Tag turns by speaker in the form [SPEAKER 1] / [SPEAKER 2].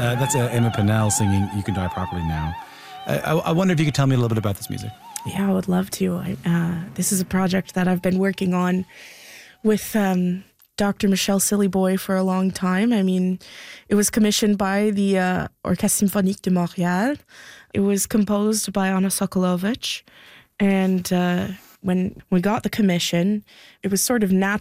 [SPEAKER 1] That's Emma Pennell singing You Can Die Properly Now. I wonder if you could tell me a little bit about this music.
[SPEAKER 2] Yeah, I would love to. This is a project that I've been working on with Dr. Michel Sillyboy for a long time. I mean, it was commissioned by the Orchestre Symphonique de Montréal. It was composed by Anna Sokolovich. And when we got the commission, it was sort of natural